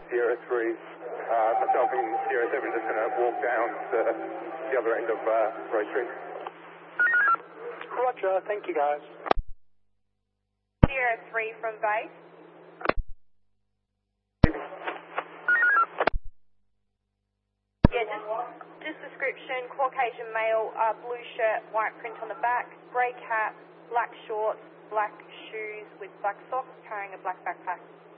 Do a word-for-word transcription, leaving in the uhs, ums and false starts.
Sierra three. Uh, myself and Sierra seven are just going to walk down to the other end of uh, Roy Street. Roger, thank you guys. Sierra three from base. Yeah, just, just description, Caucasian male, uh, blue shirt, white print on the back, grey cap, black shorts, black shoes with black socks, carrying a black backpack.